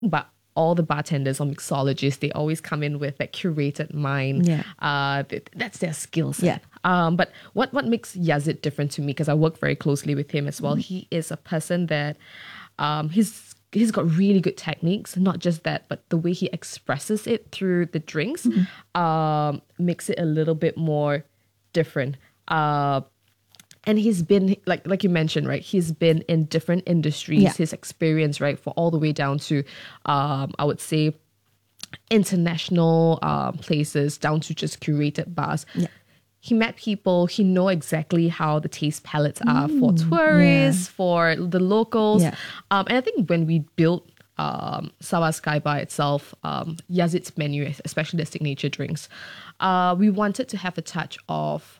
but all the bartenders or mixologists, they always come in with that curated mind. Yeah. That's their skill set. Yeah. But what makes Yazid different to me, because I work very closely with him as well, he is a person that he's got really good techniques. Not just that, but the way he expresses it through the drinks makes it a little bit more different. And he's been, like you mentioned, right? He's been in different industries, Yeah. his experience, right? For all the way down to, I would say, international places, down to just curated bars. Yeah. He met people, he know exactly how the taste palettes are for tourists, for the locals. Yeah. And I think when we built Sabah Sky Bar itself, Yazid's menu, especially the signature drinks, we wanted to have a touch of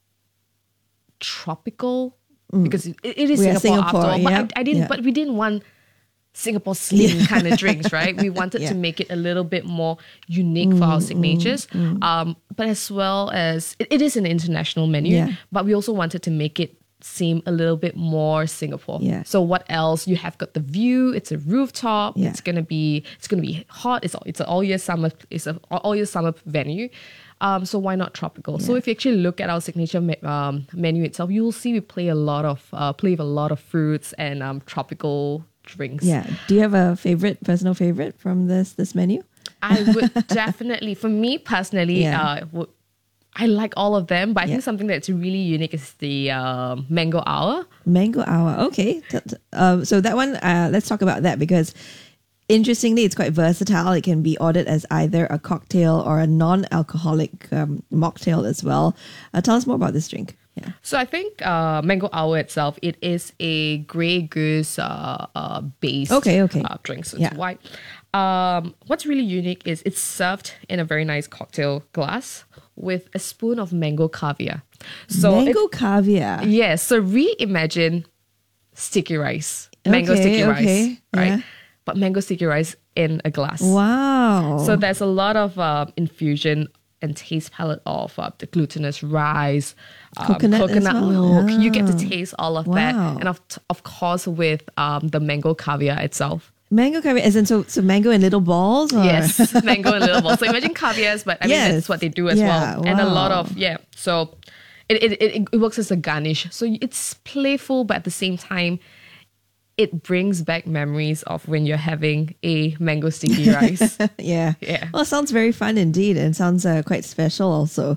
tropical, because it is We are Singapore after all. yeah. But we didn't want Singapore slim kind of drinks, right? We wanted to make it a little bit more unique for our signatures. But as well as it is an international menu, Yeah. but we also wanted to make it seem a little bit more Singapore. Yeah. So what else? You have got the view. It's a rooftop. Yeah. It's gonna be hot. It's an all year summer. It's an all year summer venue. So why not tropical? So if you actually look at our signature menu itself, you will see we play with a lot of fruits and tropical drinks. Yeah. Do you have a personal favorite from this menu? I would definitely, for me personally, I like all of them, but I think something that's really unique is the Mango Hour. Mango Hour. Okay. So that one, let's talk about that, because interestingly, it's quite versatile. It can be ordered as either a cocktail or a non-alcoholic mocktail as well. Tell us more about this drink. Yeah. So I think Mango Hour itself, it is a Grey Goose based drink. So it's white. What's really unique is it's served in a very nice cocktail glass with a spoon of mango caviar. So mango caviar. Yes. So reimagine sticky rice. Mango sticky rice. Right? Yeah. But mango sticky rice in a glass. Wow. So there's a lot of infusion and taste palette of the glutinous rice, coconut milk. You get to taste all of that. And of course with the mango caviar itself. Mango caviar, as in so mango in little balls? Or? Yes, mango in little balls. So imagine caviars, but I mean that's what they do as well. Wow. And a lot of, so it works as a garnish. So it's playful, but at the same time, it brings back memories of when you're having a mango sticky rice. Yeah. Well, it sounds very fun indeed, and sounds quite special also.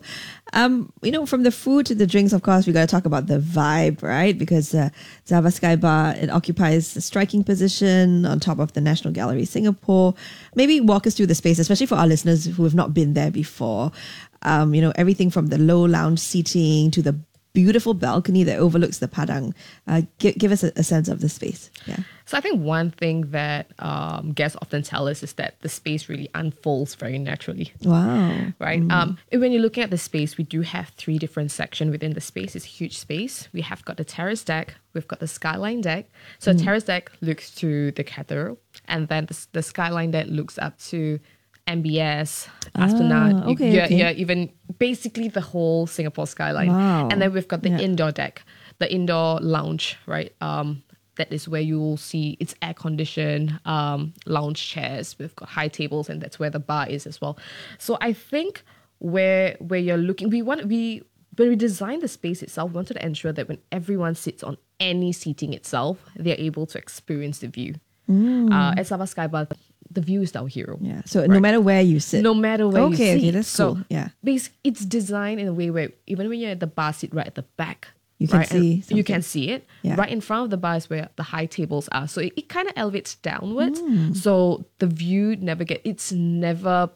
From the food to the drinks, of course, we got to talk about the vibe, right? Because Sabah Sky Bar, it occupies a striking position on top of the National Gallery, Singapore. Maybe walk us through the space, especially for our listeners who have not been there before. Everything from the low lounge seating to the beautiful balcony that overlooks the Padang. Give us a sense of the space. Yeah. So I think one thing that guests often tell us is that the space really unfolds very naturally. Wow. Right? When you're looking at the space, we do have 3 different sections within the space. It's a huge space. We have got the terrace deck. We've got the skyline deck. So the terrace deck looks to the cathedral. And then the skyline deck looks up to MBS, Esplanade, even basically the whole Singapore skyline. Wow. And then we've got the indoor deck, the indoor lounge, right? That is where you will see it's air-conditioned lounge chairs. We've got high tables, and that's where the bar is as well. So I think where you're looking, when we designed the space itself, we wanted to ensure that when everyone sits on any seating itself, they're able to experience the view. At Sabah Sky Bar, the view is our hero. Yeah. So no matter where you sit. No matter where you sit. Okay, that's cool. Yeah. It's designed in a way where even when you're at the bar seat right at the back, you can see you can see it. Yeah. Right in front of the bar is where the high tables are. So it kind of elevates downwards. So the view it's never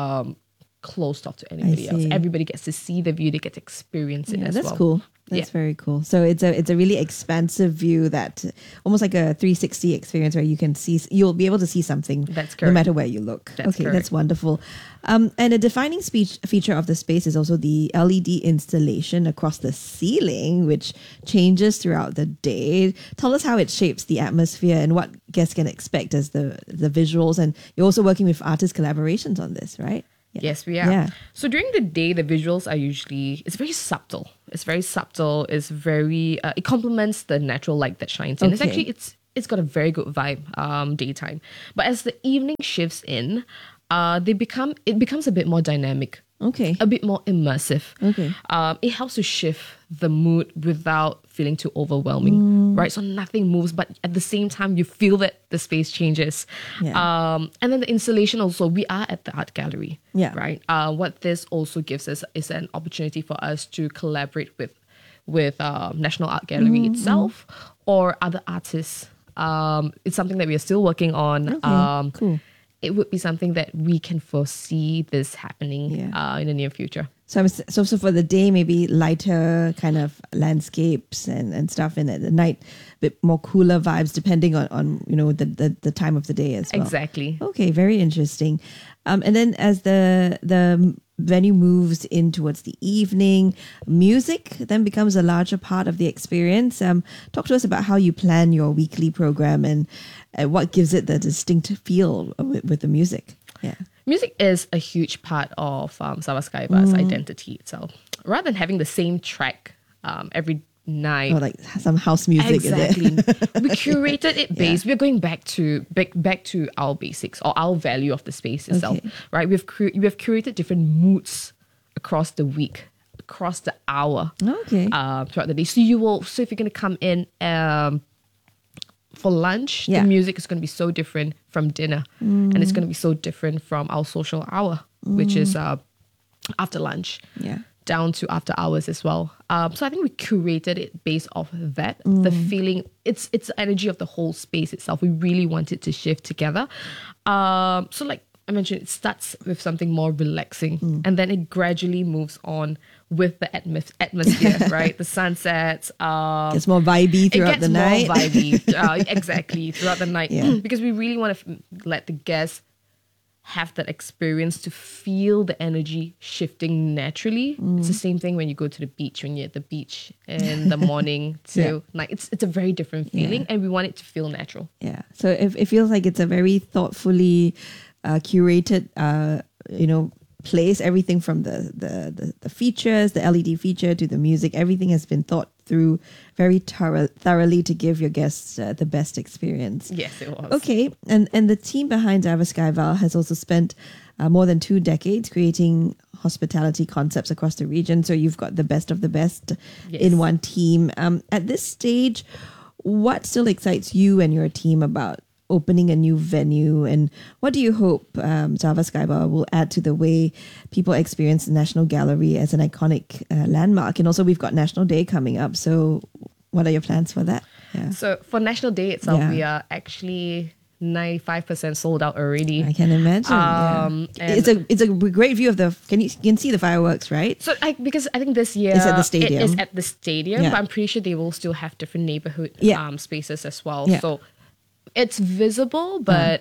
closed off to anybody else. Everybody gets to see the view, they get to experience it as well. That's cool. That's very cool. So it's a really expansive view, that almost like a 360 experience where you'll be able to see something. That's correct. No matter where you look. That's correct. That's wonderful. And a defining feature of the space is also the LED installation across the ceiling, which changes throughout the day. Tell us how it shapes the atmosphere and what guests can expect as the visuals. And you're also working with artist collaborations on this, right? Yes, we are. Yeah. So during the day, the visuals are it's very subtle. It's very subtle. It's very, it complements the natural light that shines in. Okay. It's it's got a very good vibe daytime. But as the evening shifts in, it becomes a bit more dynamic. Okay. A bit more immersive. Okay. It helps to shift the mood without feeling too overwhelming, right? So nothing moves, but at the same time, you feel that the space changes. Yeah. And then the installation also, we are at the art gallery, Yeah. right? What this also gives us is an opportunity for us to collaborate with National Art Gallery itself or other artists. It's something that we are still working on. Okay, cool. It would be something that we can foresee this happening in the near future. So for the day, maybe lighter kind of landscapes and stuff, and at the night, a bit more cooler vibes, depending on the time of the day as well. Exactly. Okay, very interesting. And then as the venue moves in towards the evening, music then becomes a larger part of the experience. Talk to us about how you plan your weekly program and what gives it the distinct feel with the music. Yeah. Music is a huge part of Sabah Skybar's identity itself. Rather than having the same track every night, Or like some house music. exactly, Is it? we curated it based. We're going back to our basics or our value of the space itself, Okay. right? We have curated different moods across the week, across the hour, Okay. throughout the day. So if you're gonna come in for lunch, Yeah. the music is going to be so different from dinner, and it's going to be so different from our social hour, which is after lunch, Yeah. down to after hours as well. So I think we curated it based off of that. The feeling, it's the energy of the whole space itself. We really want it to shift together. So like I mentioned, it starts with something more relaxing, and then it gradually moves on with the atmosphere, right? The sunsets. Gets more vibey throughout the night. It gets more vibey, exactly, throughout the night. Yeah. Because we really want to let the guests have that experience to feel the energy shifting naturally. It's the same thing when you go to the beach, when you're at the beach in the morning to night. It's a very different feeling, and we want it to feel natural. Yeah. So it feels like it's a very thoughtfully curated, place. Everything from the features, the LED feature to the music, everything has been thought through very thoroughly to give your guests the best experience. Yes, it was. Okay, and the team behind Zavas Skybar has also spent more than 2 decades creating hospitality concepts across the region. So you've got the best of the best in one team. At this stage, what still excites you and your team about opening a new venue, and what do you hope Zavas Skybar will add to the way people experience the National Gallery as an iconic landmark? And also, we've got National Day coming up. So, what are your plans for that? Yeah. So for National Day itself, Yeah. we are actually 95% sold out already. I can imagine. And It's a great view of the. You can see the fireworks, right? so because I think this year It's at the stadium. It is at the stadium, Yeah. but I'm pretty sure they will still have different neighborhood spaces as well. Yeah. So it's visible, but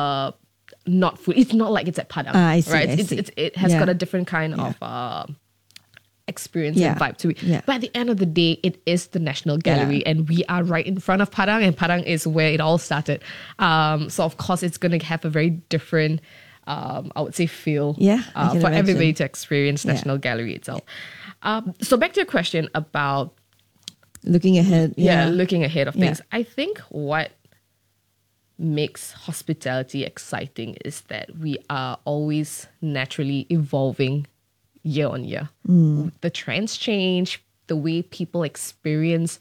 not full. It's not like it's at Padang, I see, right? I see. It has Yeah. got a different kind of experience and vibe to it. Yeah. But at the end of the day, it is the National Gallery, and we are right in front of Padang, and Padang is where it all started. So of course, it's going to have a very different, I would say, feel Yeah, I can for imagine. everybody to experience National Gallery itself. So back to your question about Looking ahead. looking ahead of Yeah. things. I think what makes hospitality exciting is that we are always naturally evolving year on year. The trends change, the way people experience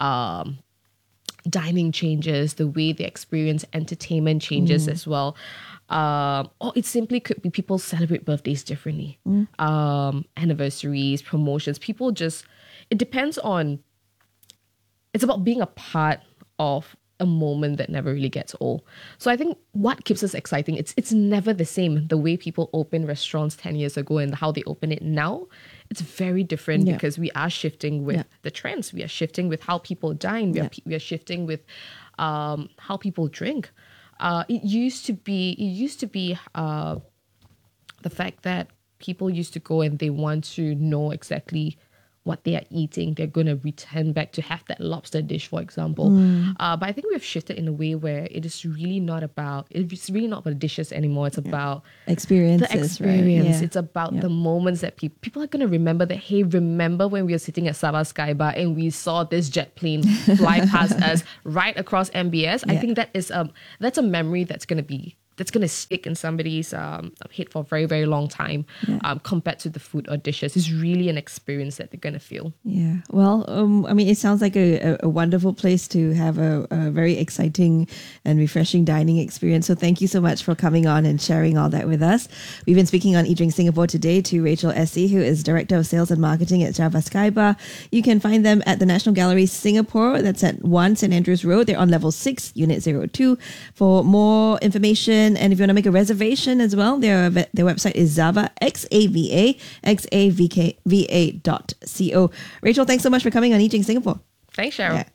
dining changes, the way they experience entertainment changes as well. Or it simply could be people celebrate birthdays differently, anniversaries, promotions. People just, it depends on, it's about being a part of a moment that never really gets old. So I think what keeps us exciting, it's never the same. The way people open restaurants 10 years ago and how they open it now, it's very different because we are shifting with the trends. We are shifting with how people dine. We are shifting with how people drink. It used to be the fact that people used to go and they want to know exactly what they are eating, they're going to return back to have that lobster dish, for example. But I think we've shifted in a way where it's really not about the dishes anymore. It's about experiences, the experience. right? Yeah. It's about the moments that people are going to remember that, hey, remember when we were sitting at Sabah Sky Bar and we saw this jet plane fly past us right across MBS. I think that's a memory that's going to stick in somebody's head for a very, very long time compared to the food or dishes. It's really an experience that they're going to feel. Yeah. Well, I mean, it sounds like a wonderful place to have a very exciting and refreshing dining experience. So thank you so much for coming on and sharing all that with us. We've been speaking on Eat Drink Singapore today to Rachel Essie, who is Director of Sales and Marketing at Java Sky Bar. You can find them at the National Gallery Singapore. That's at 1 St. Andrews Road. They're on level 6, unit 02. For more information, and if you want to make a reservation as well, their website is Xava, xava.co. Rachel, thanks so much for coming on Eat Drink Singapore. Thanks, Cheryl. Yeah.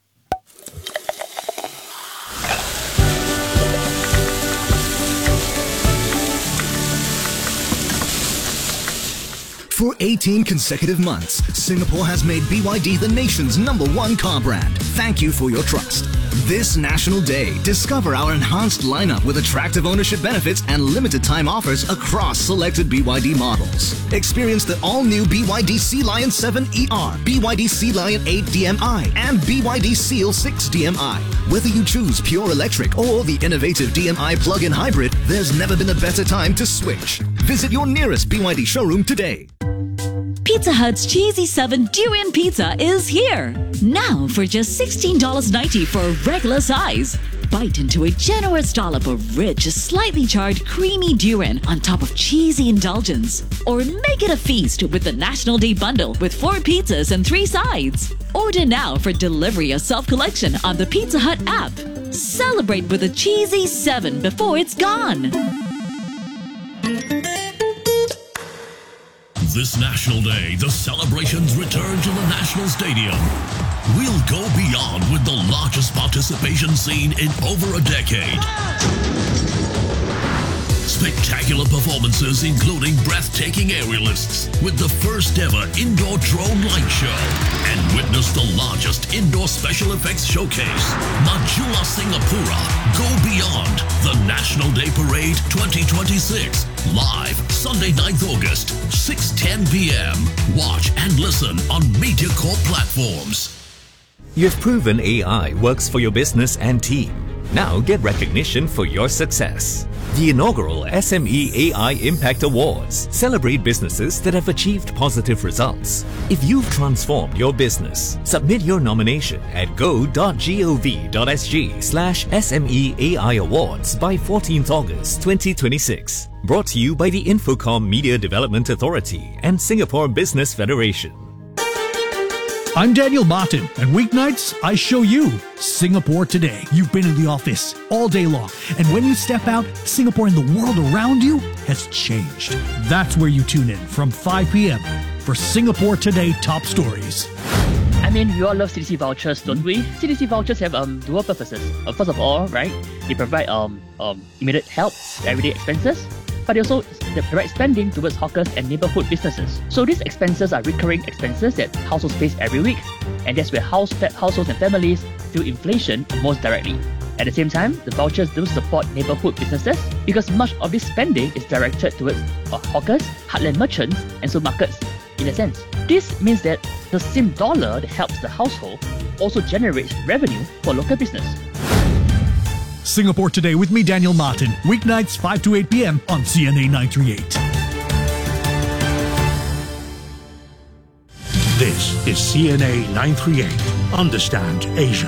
For 18 consecutive months, Singapore has made BYD the nation's #1 car brand. Thank you for your trust. This National Day, discover our enhanced lineup with attractive ownership benefits and limited time offers across selected BYD models. Experience the all-new BYD Sea Lion 7 ER, BYD Sea Lion 8 DMI, and BYD Seal 6 DMI. Whether you choose pure electric or the innovative DMI plug-in hybrid, there's never been a better time to switch. Visit your nearest BYD showroom today. Pizza Hut's Cheesy 7 Durian Pizza is here. Now for just $16.90 for a regular size. Bite into a generous dollop of rich, slightly charred, creamy durian on top of cheesy indulgence. Or make it a feast with the National Day bundle with 4 pizzas and 3 sides. Order now for delivery or self-collection on the Pizza Hut app. Celebrate with a Cheesy 7 before it's gone. This National Day, the celebrations return to the National Stadium. We'll go beyond with the largest participation scene in over a decade. Spectacular performances including breathtaking aerialists with the first ever indoor drone light show. And witness the largest indoor special effects showcase, Majula Singapura Go Beyond, the National Day Parade 2026. Live Sunday 9th August, 6:10 p.m. Watch and listen on MediaCorp platforms. You've proven AI works for your business and team. Now get recognition for your success. The inaugural SME AI Impact Awards celebrate businesses that have achieved positive results. If you've transformed your business, submit your nomination at go.gov.sg/SME AI Awards by 14th August 2026. Brought to you by the Infocom Media Development Authority and Singapore Business Federation. I'm Daniel Martin, and weeknights, I show you Singapore Today. You've been in the office all day long, and when you step out, Singapore and the world around you has changed. That's where you tune in from 5 p.m. for Singapore Today Top Stories. I mean, we all love CDC vouchers, don't we? CDC vouchers have dual purposes. First of all, right, they provide immediate help to everyday expenses, but they also direct spending towards hawkers and neighborhood businesses. So these expenses are recurring expenses that households face every week, and that's where households and families feel inflation most directly. At the same time, the vouchers do support neighborhood businesses because much of this spending is directed towards hawkers, heartland merchants, and supermarkets. In a sense, this means that the same dollar that helps the household also generates revenue for local business. Singapore Today with me, Daniel Martin. Weeknights 5 to 8 p.m. on CNA 938. This is CNA 938. Understand Asia.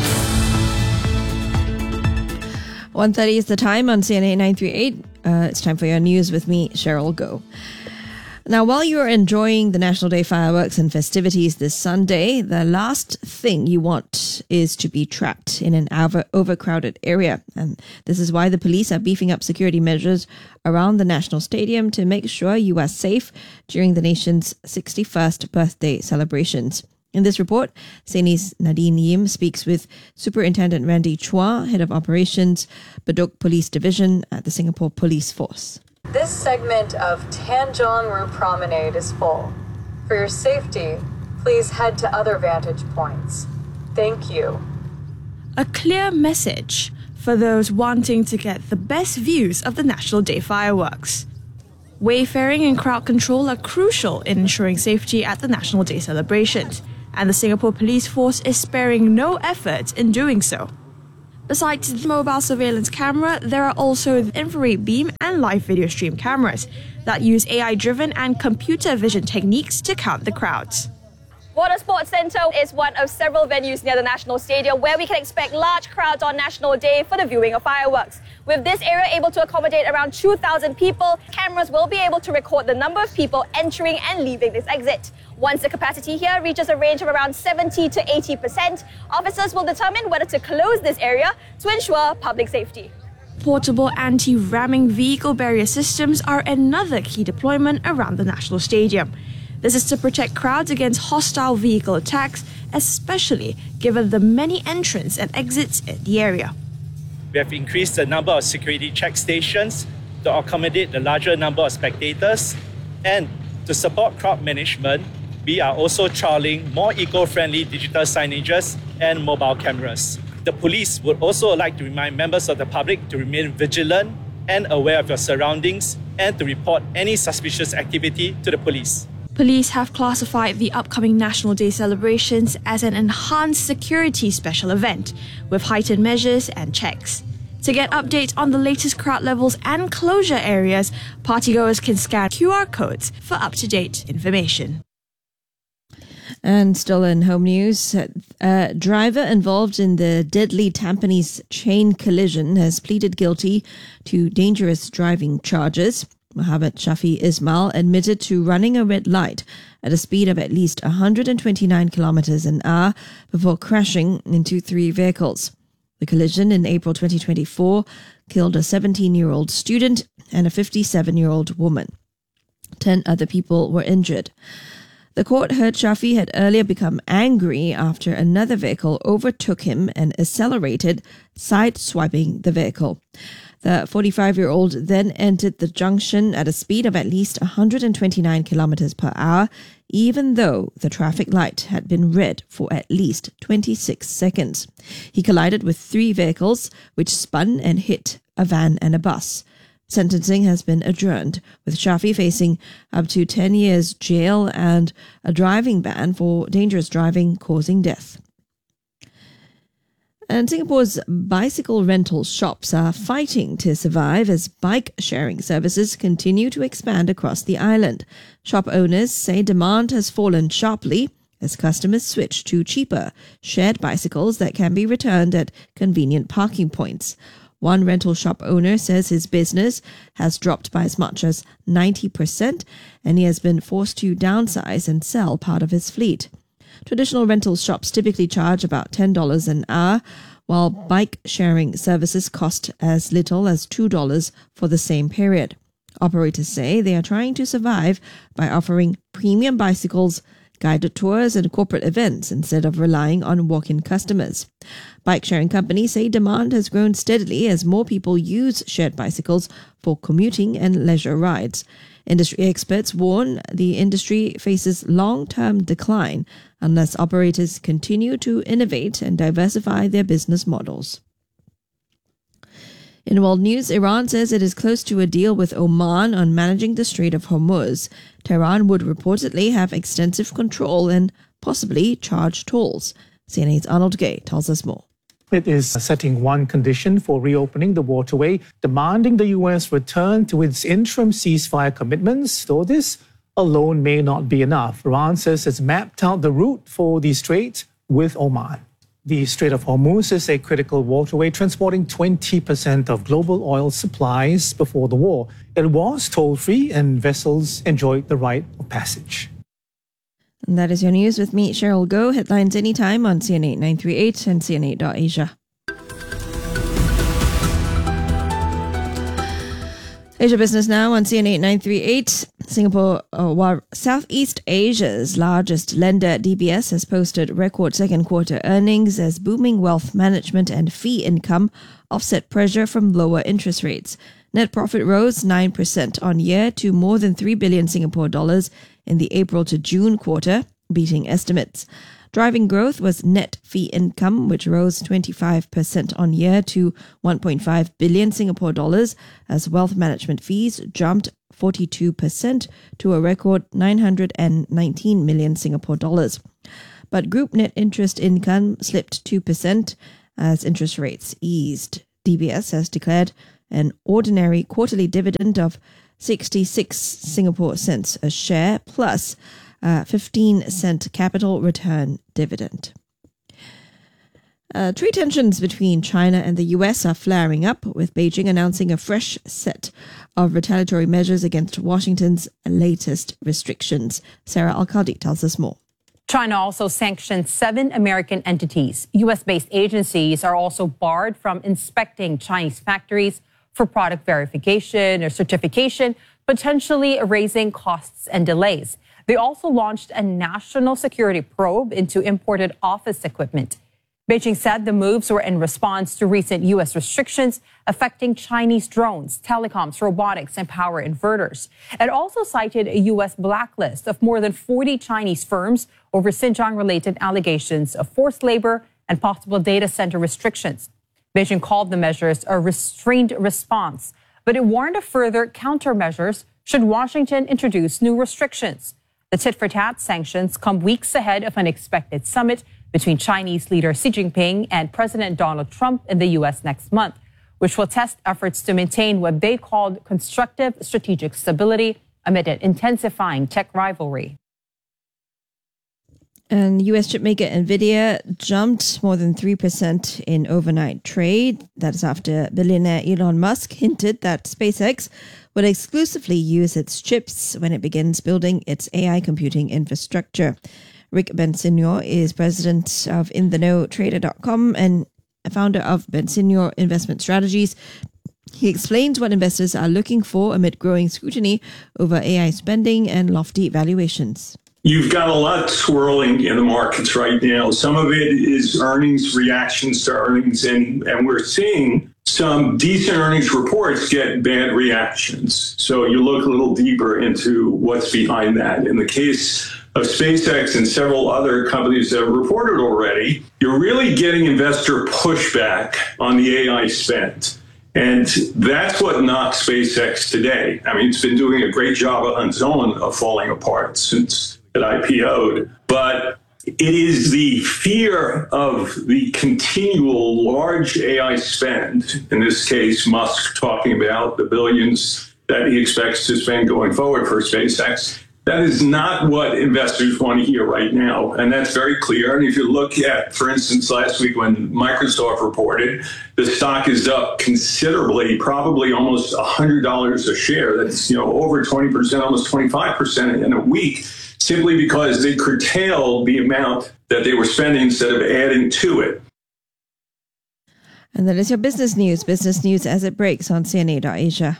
1:30 is the time on CNA 938. It's time for your news with me, Cheryl Goh. Now, while you are enjoying the National Day fireworks and festivities this Sunday, the last thing you want is to be trapped in an overcrowded area. And this is why the police are beefing up security measures around the National Stadium to make sure you are safe during the nation's 61st birthday celebrations. In this report, CNA's Nadine Yim speaks with Superintendent Randy Chua, Head of Operations, Bedok Police Division at the Singapore Police Force. This segment of Tanjong Rhu Promenade is full. For your safety, please head to other vantage points. Thank you. A clear message for those wanting to get the best views of the National Day fireworks. Wayfaring and crowd control are crucial in ensuring safety at the National Day celebrations, and the Singapore Police Force is sparing no effort in doing so. Besides the mobile surveillance camera, there are also the infrared beam and live video stream cameras that use AI-driven and computer vision techniques to count the crowds. Water Sports Centre is one of several venues near the National Stadium where we can expect large crowds on National Day for the viewing of fireworks. With this area able to accommodate around 2,000 people, cameras will be able to record the number of people entering and leaving this exit. Once the capacity here reaches a range of around 70 to 80%, officers will determine whether to close this area to ensure public safety. Portable anti-ramming vehicle barrier systems are another key deployment around the National Stadium. This is to protect crowds against hostile vehicle attacks, especially given the many entrants and exits in the area. We have increased the number of security check stations to accommodate the larger number of spectators, and to support crowd management, we are also trialling more eco-friendly digital signages and mobile cameras. The police would also like to remind members of the public to remain vigilant and aware of your surroundings and to report any suspicious activity to the police. Police have classified the upcoming National Day celebrations as an enhanced security special event, with heightened measures and checks. To get updates on the latest crowd levels and closure areas, partygoers can scan QR codes for up-to-date information. And still in home news, a driver involved in the deadly Tampines chain collision has pleaded guilty to dangerous driving charges. Mohammed Shafi Ismail admitted to running a red light at a speed of at least 129 kilometers an hour before crashing into 3 vehicles. The collision in April 2024 killed a 17-year-old student and a 57-year-old woman. 10 other people were injured. The court heard Shafi had earlier become angry after another vehicle overtook him and accelerated, side-swiping the vehicle. The 45-year-old then entered the junction at a speed of at least 129 kilometers per hour, even though the traffic light had been red for at least 26 seconds. He collided with 3 vehicles, which spun and hit a van and a bus. Sentencing has been adjourned, with Shafi facing up to 10 years jail and a driving ban for dangerous driving causing death. And Singapore's bicycle rental shops are fighting to survive as bike sharing services continue to expand across the island. Shop owners say demand has fallen sharply as customers switch to cheaper shared bicycles that can be returned at convenient parking points. One rental shop owner says his business has dropped by as much as 90% and he has been forced to downsize and sell part of his fleet. Traditional rental shops typically charge about $10 an hour, while bike sharing services cost as little as $2 for the same period. Operators say they are trying to survive by offering premium bicycles, guided tours and corporate events instead of relying on walk-in customers. Bike-sharing companies say demand has grown steadily as more people use shared bicycles for commuting and leisure rides. Industry experts warn the industry faces long-term decline unless operators continue to innovate and diversify their business models. In world news, Iran says it is close to a deal with Oman on managing the Strait of Hormuz. Tehran would reportedly have extensive control and possibly charge tolls. CNA's Arnold Gay tells us more. It is setting one condition for reopening the waterway, demanding the U.S. return to its interim ceasefire commitments, though this alone may not be enough. Iran says it's mapped out the route for the strait with Oman. The Strait of Hormuz is a critical waterway transporting 20% of global oil supplies before the war. It was toll-free and vessels enjoyed the right of passage. And that is your news with me, Cheryl Goh. Headlines anytime on CNA 938 and CNA.Asia. Asia Business Now on CNA 938. Singapore, Southeast Asia's largest lender, DBS, has posted record second quarter earnings as booming wealth management and fee income offset pressure from lower interest rates. Net profit rose 9% on year to more than 3 billion Singapore dollars in the April to June quarter. beating estimates. Driving growth was net fee income, which rose 25% on year to 1.5 billion Singapore dollars, as wealth management fees jumped 42% to a record 919 million Singapore dollars. But group net interest income slipped 2% as interest rates eased. DBS has declared an ordinary quarterly dividend of 66 Singapore cents a share plus 15-cent capital return dividend. Trade tensions between China and the US are flaring up, with Beijing announcing a fresh set of retaliatory measures against Washington's latest restrictions. Sarah Al-Qadi tells us more. China also sanctioned 7 American entities. US-based agencies are also barred from inspecting Chinese factories for product verification or certification, potentially raising costs and delays. They also launched a national security probe into imported office equipment. Beijing said the moves were in response to recent U.S. restrictions affecting Chinese drones, telecoms, robotics, and power inverters. It also cited a U.S. blacklist of more than 40 Chinese firms over Xinjiang-related allegations of forced labor and possible data center restrictions. Beijing called the measures a restrained response, but it warned of further countermeasures should Washington introduce new restrictions. The tit-for-tat sanctions come weeks ahead of an expected summit between Chinese leader Xi Jinping and President Donald Trump in the U.S. next month, which will test efforts to maintain what they called constructive strategic stability amid an intensifying tech rivalry. And U.S. chipmaker NVIDIA jumped more than 3% in overnight trade. That is after billionaire Elon Musk hinted that SpaceX would exclusively use its chips when it begins building its AI computing infrastructure. Rick Bensignor is president of InTheKnowTrader.com and a founder of Bensignor Investment Strategies. He explains what investors are looking for amid growing scrutiny over AI spending and lofty valuations. You've got a lot swirling in the markets right now. Some of it is earnings, reactions to earnings, and we're seeing some decent earnings reports get bad reactions. So you look a little deeper into what's behind that. In the case of SpaceX and several other companies that have reported already, you're really getting investor pushback on the AI spend. And that's what knocked SpaceX today. I mean, it's been doing a great job on its own of falling apart since it IPO'd, but it is the fear of the continual large AI spend, in this case, Musk talking about the billions that he expects to spend going forward for SpaceX. That is not what investors want to hear right now, and that's very clear. And if you look at, for instance, last week when Microsoft reported, the stock is up considerably, probably almost $100 a share. That's over 20%, almost 25% in a week, simply because they curtailed the amount that they were spending instead of adding to it. And that is your business news as it breaks on CNA.Asia.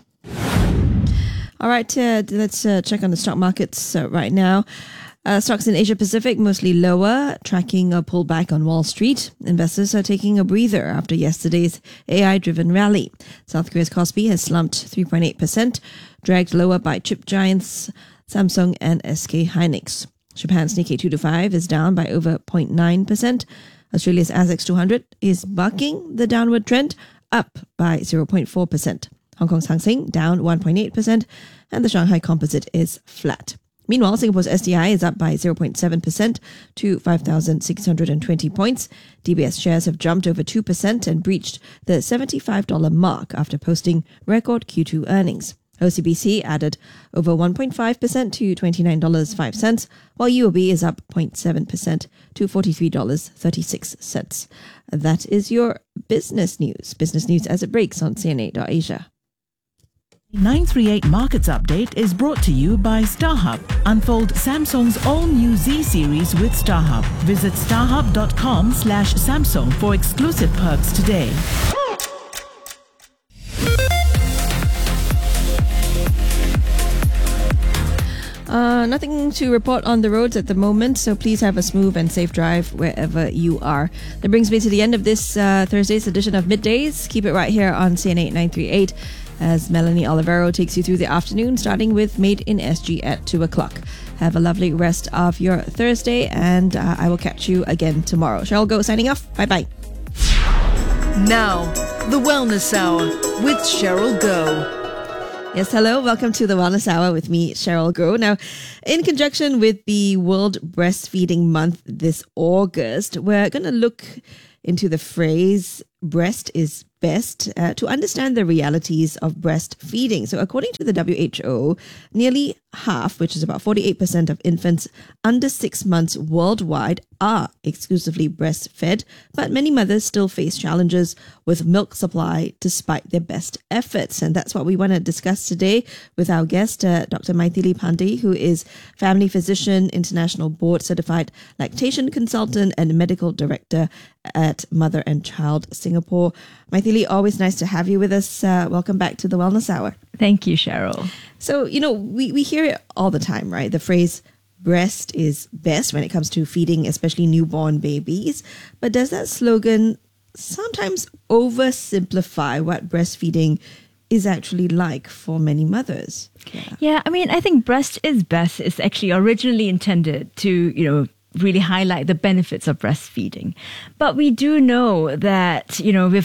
All right, let's check on the stock markets right now. Stocks in Asia Pacific mostly lower, tracking a pullback on Wall Street. Investors are taking a breather after yesterday's AI-driven rally. South Korea's Kospi has slumped 3.8%, dragged lower by chip giants Samsung and SK Hynix. Japan's Nikkei 225 is down by over 0.9%. Australia's ASX 200 is bucking the downward trend, up by 0.4%. Hong Kong's Hang Seng down 1.8%, and the Shanghai Composite is flat. Meanwhile, Singapore's STI is up by 0.7% to 5,620 points. DBS shares have jumped over 2% and breached the $75 mark after posting record Q2 earnings. OCBC added over 1.5% to $29.05, while UOB is up 0.7% to $43.36. That is your business news. Business news as it breaks on CNA.Asia. 938 Markets Update is brought to you by StarHub. Unfold Samsung's all-new Z series with StarHub. Visit starhub.com/Samsung for exclusive perks today. Nothing to report on the roads at the moment, so please have a smooth and safe drive wherever you are. That brings me to the end of this Thursday's edition of Middays. Keep it right here on CNA 938. as Melanie Olivero takes you through the afternoon, starting with Made in SG at 2 o'clock. Have a lovely rest of your Thursday, and I will catch you again tomorrow. Cheryl Goh signing off. Bye-bye. Now, the Wellness Hour with Cheryl Goh. Yes, hello. Welcome to the Wellness Hour with me, Cheryl Goh. Now, in conjunction with the World Breastfeeding Month this August, we're going to look into the phrase breast is best to understand the realities of breastfeeding. So according to the WHO, nearly half, which is about 48% of infants under 6 months worldwide are exclusively breastfed, but many mothers still face challenges with milk supply despite their best efforts. And that's what we want to discuss today with our guest, Dr. Maithili Pandey, who is family physician, international board certified lactation consultant and medical director at Mother and Child Singapore. Maithili, always nice to have you with us. Welcome back to the Wellness Hour. Thank you, Cheryl. So, we hear it all the time, right? The phrase breast is best when it comes to feeding, especially newborn babies. But does that slogan sometimes oversimplify what breastfeeding is actually like for many mothers? Yeah, I think breast is best is actually originally intended to, really highlight the benefits of breastfeeding. But we do know that,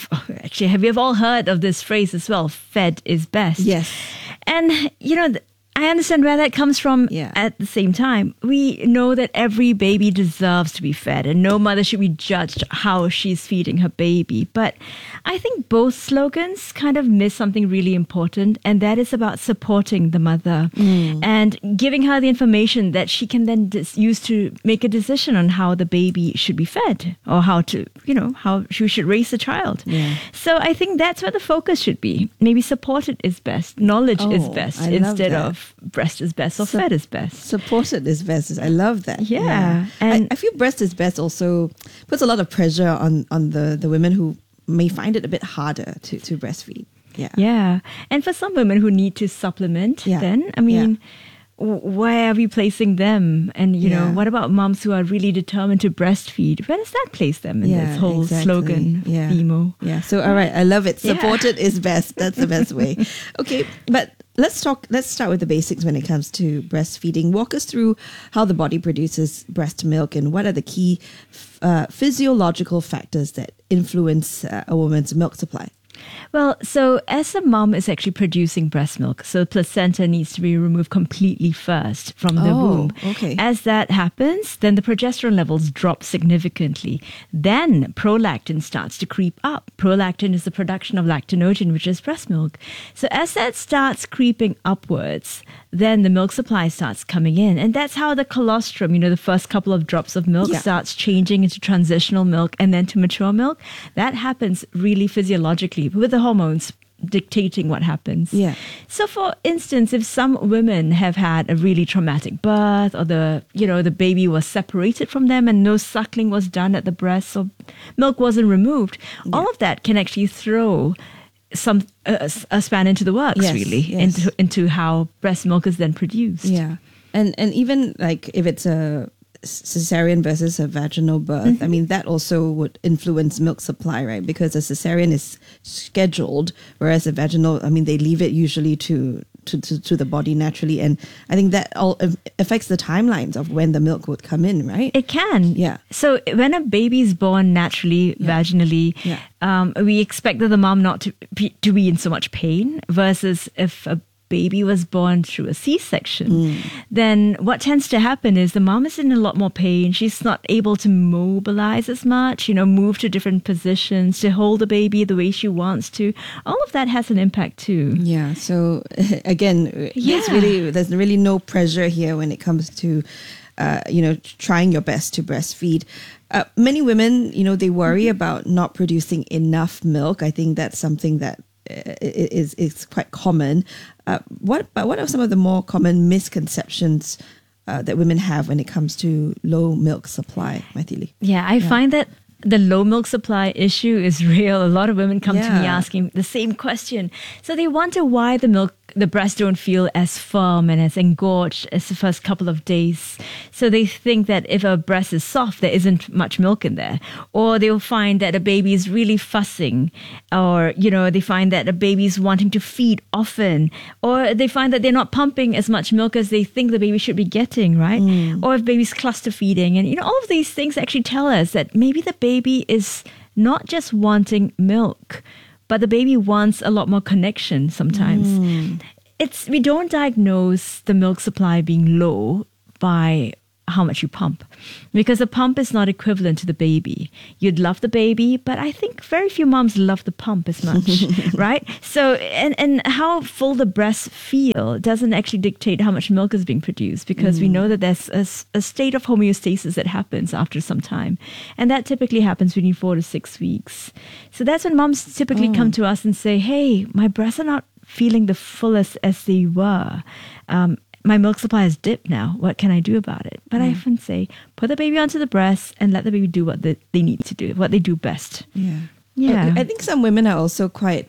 we've all heard of this phrase as well, fed is best. Yes. And, I understand where that comes from. At the same time, we know that every baby deserves to be fed and no mother should be judged how she's feeding her baby. But I think both slogans kind of miss something really important, and that is about supporting the mother and giving her the information that she can then use to make a decision on how the baby should be fed or how to, how she should raise the child. Yeah. So I think that's where the focus should be. Maybe supported is best, knowledge is best instead of breast is best or fed is best. Supported is best. I love that. Yeah. And I feel breast is best also puts a lot of pressure on the women who may find it a bit harder to breastfeed. Yeah. And for some women who need to supplement, where are we placing them? And, what about moms who are really determined to breastfeed? Where does that place them in this whole slogan, themo? Yeah. So, all right. I love it. Supported is best. That's the best way. Okay. But let's start with the basics when it comes to breastfeeding. Walk us through how the body produces breast milk and what are the key physiological factors that influence a woman's milk supply. Well, so as a mom is actually producing breast milk, so placenta needs to be removed completely first from the womb. Okay. As that happens, then the progesterone levels drop significantly. Then prolactin starts to creep up. Prolactin is the production of lactinogen, which is breast milk. So as that starts creeping upwards, then the milk supply starts coming in. And that's how the colostrum, the first couple of drops of milk starts changing into transitional milk and then to mature milk. That happens really physiologically with the hormones dictating what happens. Yeah. So for instance, if some women have had a really traumatic birth or the baby was separated from them and no suckling was done at the breast or milk wasn't removed, all of that can actually throw some a span into the works, into how breast milk is then produced. Yeah. And even like if it's a cesarean versus a vaginal birth, that also would influence milk supply, right? Because a cesarean is scheduled, whereas a vaginal, they leave it usually to the body naturally. And I think that all affects the timelines of when the milk would come in, right? It can. Yeah. So when a baby is born naturally, vaginally, we expect that the mom not to be in so much pain versus if a baby was born through a C-section, then what tends to happen is the mom is in a lot more pain. She's not able to mobilize as much, move to different positions, to hold the baby the way she wants to. All of that has an impact too. Yeah. So again, there's really no pressure here when it comes to, trying your best to breastfeed. Many women, they worry about not producing enough milk. I think that's something that is quite common. What are some of the more common misconceptions that women have when it comes to low milk supply, Maithili? Yeah, I find that the low milk supply issue is real. A lot of women come to me asking the same question. So they wonder why the milk the breasts don't feel as firm and as engorged as the first couple of days. So they think that if a breast is soft, there isn't much milk in there. Or they'll find that a baby is really fussing. Or, they find that a baby is wanting to feed often. Or they find that they're not pumping as much milk as they think the baby should be getting, right? Or if baby's cluster feeding. And, all of these things actually tell us that maybe the baby is not just wanting milk, but the baby wants a lot more connection sometimes. We don't diagnose the milk supply being low by how much you pump, because the pump is not equivalent to the baby. You'd love the baby, but I think very few moms love the pump as much, right? So, and how full the breasts feel doesn't actually dictate how much milk is being produced, because we know that there's a state of homeostasis that happens after some time. And that typically happens between 4 to 6 weeks. So that's when moms typically come to us and say, hey, my breasts are not feeling the fullest as they were. My milk supply has dipped now. What can I do about it? But I often say, put the baby onto the breast and let the baby do what they need to do, what they do best. Yeah. I think some women are also quite,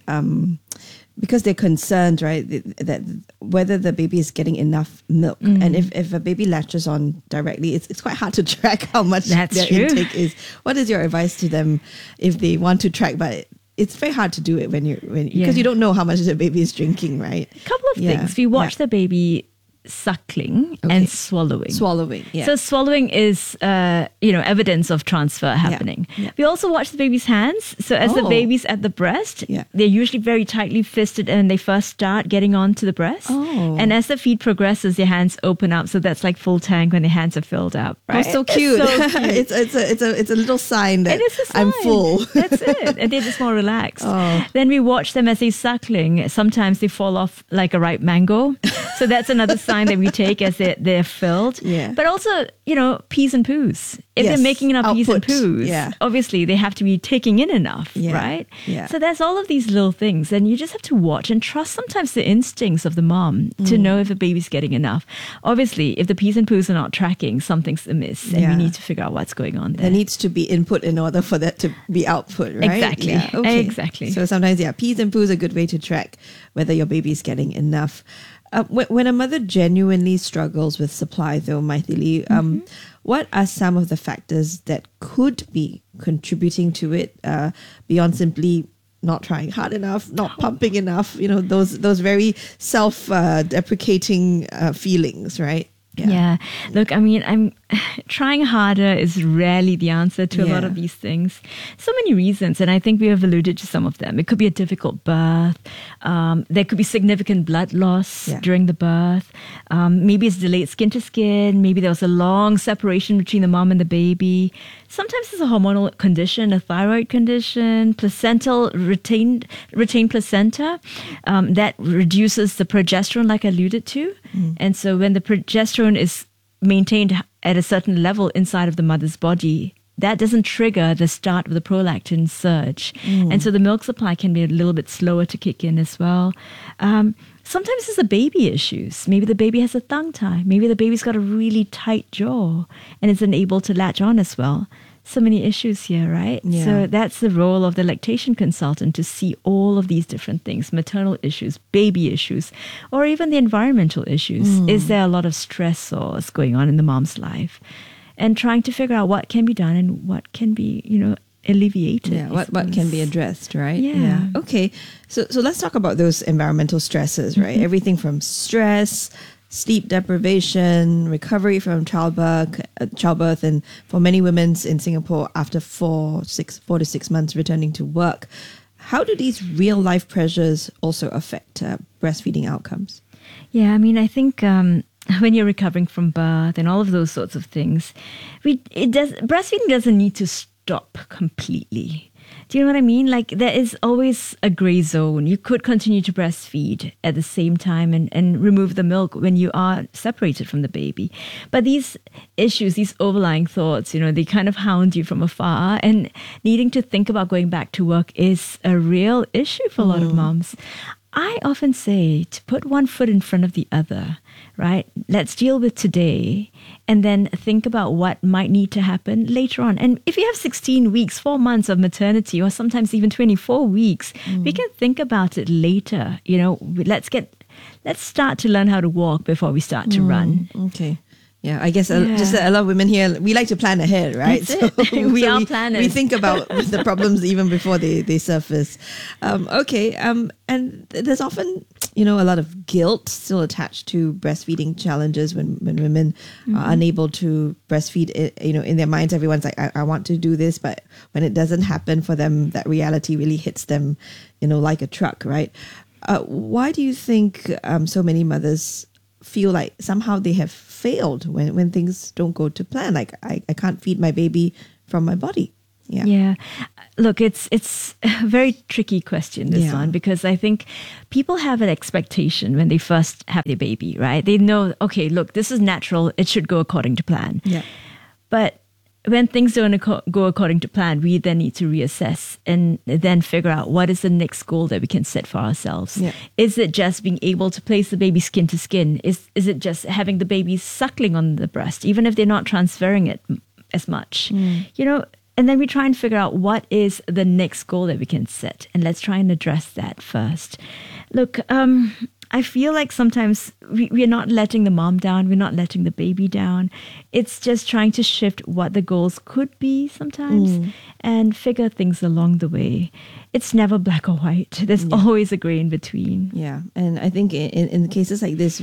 because they're concerned, right, that whether the baby is getting enough milk. And if a baby latches on directly, it's quite hard to track how much their intake is. What is your advice to them if they want to track, but it's very hard to do it because you don't know how much the baby is drinking, right? A couple of things. We watch the baby suckling and swallowing. So swallowing is, evidence of transfer happening. We also watch the baby's hands. So as the baby's at the breast, they're usually very tightly fisted and they first start getting onto the breast. And as the feed progresses, their hands open up. So that's like full tank when their hands are filled up. Right? Oh, so cute. It's so cute. it's a little sign that I'm full. That's it. And they're just more relaxed. Then we watch them as they're suckling. Sometimes they fall off like a ripe mango. So that's another sign that we take as they're filled. But also, pees and poos. If they're making enough pees and poos, obviously they have to be taking in enough, right? So there's all of these little things, and you just have to watch and trust sometimes the instincts of the mom to know if the baby's getting enough. Obviously, if the pees and poos are not tracking, something's amiss, and we need to figure out what's going on there. There needs to be input in order for that to be output, right? Exactly. Exactly. So sometimes, pees and poos are a good way to track whether your baby's getting enough. When a mother genuinely struggles with supply, though, Maithili, what are some of the factors that could be contributing to it beyond simply not trying hard enough, not pumping enough? Those very self-deprecating feelings, right? Yeah. Look, I'm trying harder is rarely the answer to a lot of these things. So many reasons, and I think we have alluded to some of them. It could be a difficult birth. There could be significant blood loss during the birth. Maybe it's delayed skin to skin. Maybe there was a long separation between the mom and the baby. Sometimes it's a hormonal condition, a thyroid condition, placental retained placenta that reduces the progesterone, like I alluded to. And so when the progesterone is maintained at a certain level inside of the mother's body, that doesn't trigger the start of the prolactin surge. And so the milk supply can be a little bit slower to kick in as well. Sometimes it's the baby issues. Maybe the baby has a tongue tie. Maybe the baby's got a really tight jaw and is unable to latch on as well. So many issues here, right? So that's the role of the lactation consultant, to see all of these different things: maternal issues, baby issues, or even the environmental issues. Is there a lot of stressors going on in the mom's life? And trying to figure out what can be done and what can be, alleviated. What can be addressed, right? Okay. So let's talk about those environmental stresses, right? Everything from stress, sleep deprivation, recovery from childbirth, and for many women in Singapore, after 4 to 6 months returning to work. How do these real life pressures also affect breastfeeding outcomes? Yeah, I think when you're recovering from birth and all of those sorts of things, breastfeeding doesn't need to stop completely. Do you know what I mean? Like, there is always a gray zone. You could continue to breastfeed at the same time and remove the milk when you are separated from the baby. But these issues, these overlying thoughts, they kind of hound you from afar. And needing to think about going back to work is a real issue for a lot of moms. I often say to put one foot in front of the other, right? Let's deal with today and then think about what might need to happen later on. And if you have 16 weeks, 4 months of maternity, or sometimes even 24 weeks, we can think about it later. Let's get let's start to learn how to walk before we start to run. Okay. Yeah, I guess just a lot of women here, we like to plan ahead, right? We are planners. We think about the problems even before they surface. And there's often, a lot of guilt still attached to breastfeeding challenges when women are unable to breastfeed. In their minds, everyone's like, I want to do this, but when it doesn't happen for them, that reality really hits them, like a truck, right? Why do you think so many mothers feel like somehow they have failed when things don't go to plan? Like I can't feed my baby from my body. Yeah. Look, it's a very tricky question, this one, because I think people have an expectation when they first have their baby, right? They know, okay, look, this is natural. It should go according to plan. Yeah. But when things don't go according to plan, we then need to reassess and then figure out what is the next goal that we can set for ourselves. Yeah. Is it just being able to place the baby skin to skin? Is it just having the baby suckling on the breast, even if they're not transferring it as much? And then we try and figure out what is the next goal that we can set. And let's try and address that first. Look, I feel like sometimes we're not letting the mom down. We're not letting the baby down. It's just trying to shift what the goals could be sometimes and figure things along the way. It's never black or white. There's always a gray in between. Yeah. And I think in cases like this,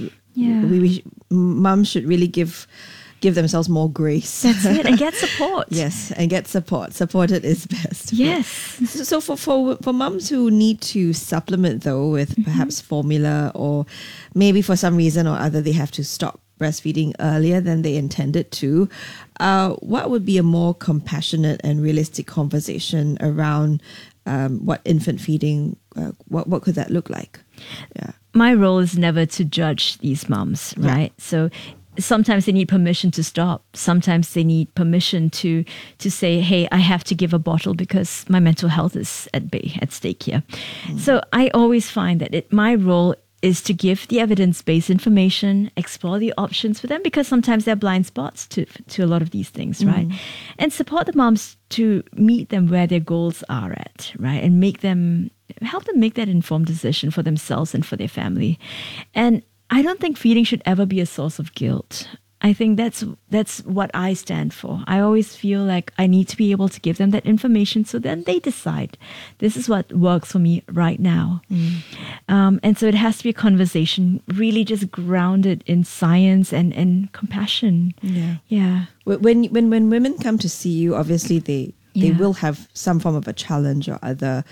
moms should really give themselves more grace. That's it. And get support. Yes. And get support. Supported is best. Yes. So for moms who need to supplement though with perhaps formula, or maybe for some reason or other they have to stop breastfeeding earlier than they intended to, what would be a more compassionate and realistic conversation around what infant feeding, what could that look like? Yeah. My role is never to judge these moms, right? So sometimes they need permission to stop. Sometimes they need permission to say, hey, I have to give a bottle because my mental health is at stake here. So I always find that my role is to give the evidence-based information, explore the options for them, because sometimes there are blind spots to a lot of these things, right? And support the moms to meet them where their goals are at, right? And help them make that informed decision for themselves and for their family. And I don't think feeding should ever be a source of guilt. I think that's what I stand for. I always feel like I need to be able to give them that information so then they decide, this is what works for me right now. And so it has to be a conversation really just grounded in science and compassion. Yeah. When women come to see you, obviously they will have some form of a challenge or other.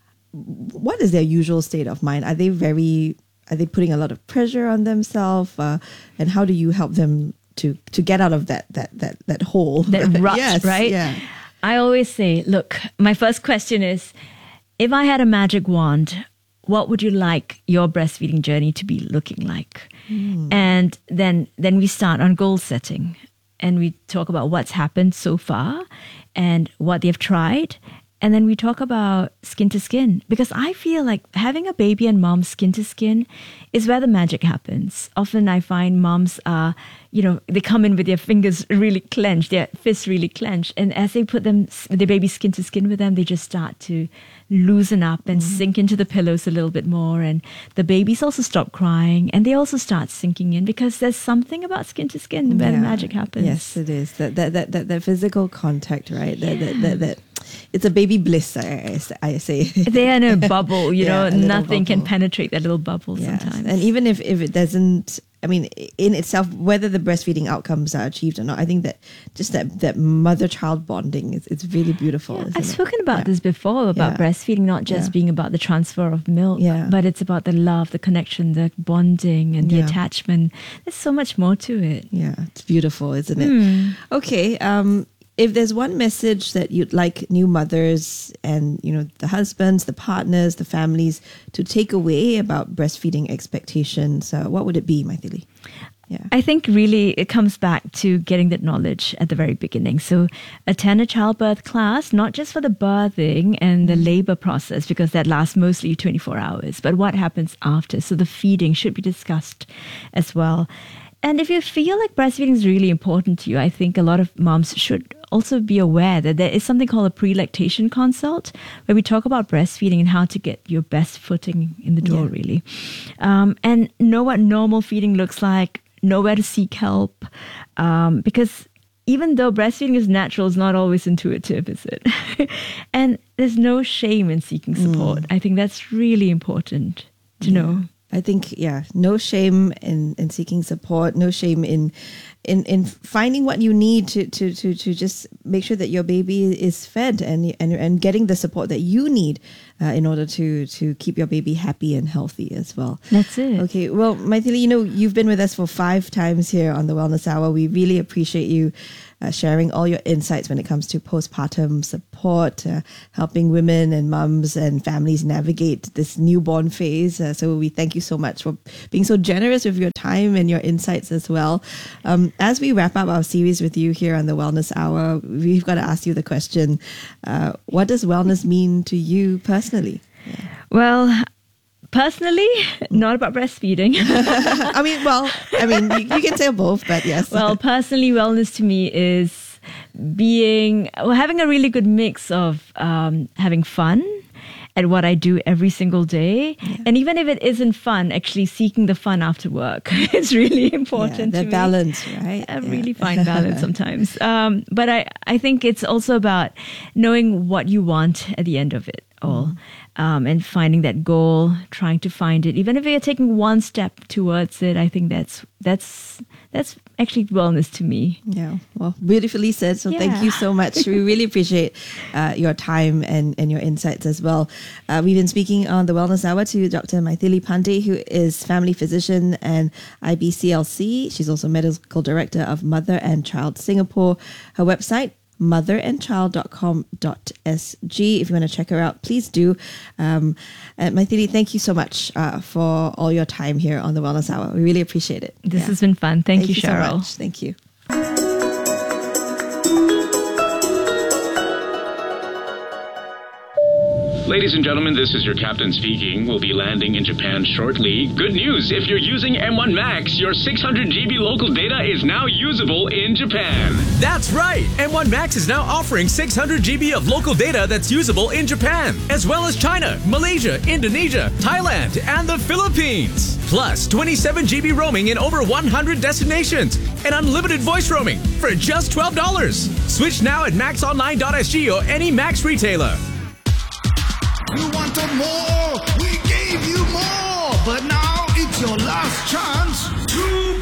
What is their usual state of mind? Are they putting a lot of pressure on themselves? And how do you help them to get out of that hole? That rut, yes, right? Yeah. I always say, look, my first question is, if I had a magic wand, what would you like your breastfeeding journey to be looking like? And then we start on goal setting. And we talk about what's happened so far and what they've tried. And then we talk about skin to skin, because I feel like having a baby and mom skin to skin is where the magic happens. Often I find moms are, they come in with their fingers really clenched, their fists really clenched. And as they put their baby skin to skin with them, they just start to loosen up and sink into the pillows a little bit more. And the babies also stop crying and they also start sinking in, because there's something about skin to skin where the magic happens. Yes, it is. That physical contact, right? That it's a baby bliss, I say. They're in a bubble, nothing can penetrate that little bubble sometimes. And even if it doesn't, in itself, whether the breastfeeding outcomes are achieved or not, I think that just that mother-child bonding it's really beautiful. I've spoken about this before, about breastfeeding not just being about the transfer of milk, but it's about the love, the connection, the bonding and the attachment. There's so much more to it. Yeah, it's beautiful, isn't it? Okay, if there's one message that you'd like new mothers and, the husbands, the partners, the families to take away about breastfeeding expectations, what would it be, Maithili? Yeah. I think really it comes back to getting that knowledge at the very beginning. So attend a childbirth class, not just for the birthing and the labor process, because that lasts mostly 24 hours, but what happens after. So the feeding should be discussed as well. And if you feel like breastfeeding is really important to you, I think a lot of moms should also be aware that there is something called a pre-lactation consult, where we talk about breastfeeding and how to get your best footing in the door, really. And know what normal feeding looks like, know where to seek help, because even though breastfeeding is natural, it's not always intuitive, is it? And there's no shame in seeking support. I think that's really important to know. I think, no shame in seeking support, no shame in finding what you need to just make sure that your baby is fed and getting the support that you need in order to keep your baby happy and healthy as well. That's it. Okay, well, Maithili, you've been with us for 5 times here on the Wellness Hour. We really appreciate you sharing all your insights when it comes to postpartum support, helping women and mums and families navigate this newborn phase. So we thank you so much for being so generous with your time and your insights as well. As we wrap up our series with you here on the Wellness Hour, we've got to ask you the question, what does wellness mean to you personally? Well, personally, not about breastfeeding. You can say both, but yes. Well, personally, wellness to me is having a really good mix of having fun at what I do every single day. Yeah. And even if it isn't fun, actually seeking the fun after work. It's really important to me. The balance, right? A really fine balance sometimes. But I think it's also about knowing what you want at the end of it all. And finding that goal, trying to find it. Even if you're taking one step towards it, I think that's actually wellness to me. Yeah, well, beautifully said. So thank you so much. We really appreciate your time and your insights as well. We've been speaking on the Wellness Hour to Dr. Maithili Pandey, who is family physician and IBCLC. She's also medical director of Mother and Child Singapore. Her website, motherandchild.com.sg. If you want to check her out, please do. Maithili, thank you so much for all your time here on the Wellness Hour. We really appreciate it. This has been fun. Thank you, Cheryl. So much. Thank you. Ladies and gentlemen, this is your captain speaking. We'll be landing in Japan shortly. Good news, if you're using M1 Max, your 600 GB local data is now usable in Japan. That's right! M1 Max is now offering 600 GB of local data that's usable in Japan, as well as China, Malaysia, Indonesia, Thailand, and the Philippines. Plus, 27 GB roaming in over 100 destinations, and unlimited voice roaming for just $12. Switch now at maxonline.sg or any Max retailer. You wanted more? We gave you more! But now it's your last chance to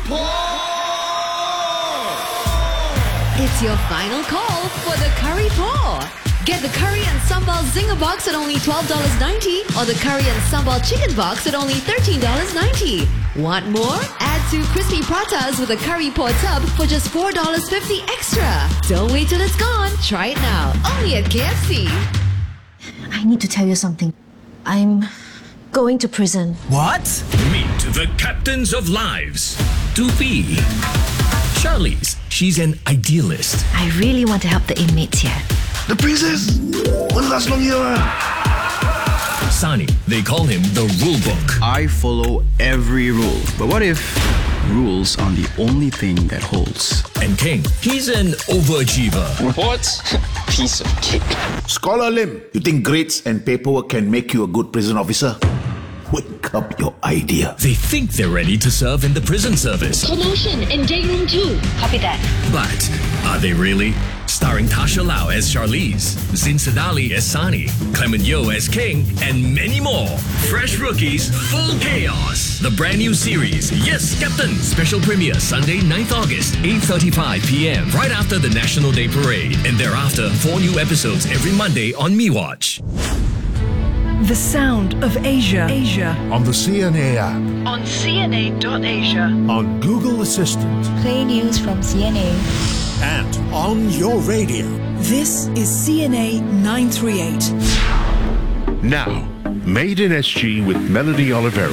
pour! It's your final call for the curry pour. Get the curry and sambal zinger box at only $12.90 or the curry and sambal chicken box at only $13.90. Want more? Add 2 crispy pratas with a curry pour tub for just $4.50 extra. Don't wait till it's gone. Try it now. Only at KFC. I need to tell you something. I'm going to prison. What? Meet the captains of lives. Doopy. Charlize. She's an idealist. I really want to help the inmates here. The princess won't last long here. Sani. They call him the rule book. I follow every rule. But what if rules are the only thing that holds? And King. He's an overachiever. What? Piece of cake. Scholar Lim, you think grades and paperwork can make you a good prison officer? Wake up your idea. They think they're ready to serve in the prison service. Promotion in day room 2. Copy that. But are they really? Starring Tasha Lau as Charlize, Zin Sadali as Sani, Clement Yeoh as King, and many more. Fresh rookies, full chaos. The brand new series, Yes, Captain. Special premiere Sunday, 9th August, 8:35 p.m. right after the National Day Parade. And thereafter, 4 new episodes every Monday on MeWatch. The Sound of Asia. On the CNA app. On CNA.Asia. On Google Assistant. Play news from CNA. And on your radio. This is CNA 938. Now, Made in SG with Melody Oliveira.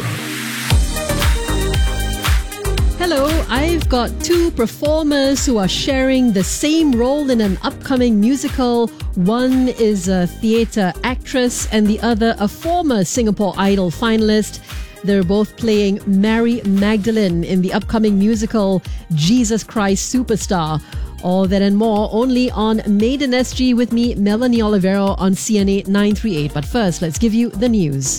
Hello, I've got 2 performers who are sharing the same role in an upcoming musical. One is a theatre actress and the other a former Singapore Idol finalist. They're both playing Mary Magdalene in the upcoming musical Jesus Christ Superstar. All that and more only on Made in SG with me, Melanie Olivero on CNA 938. But first, let's give you the news.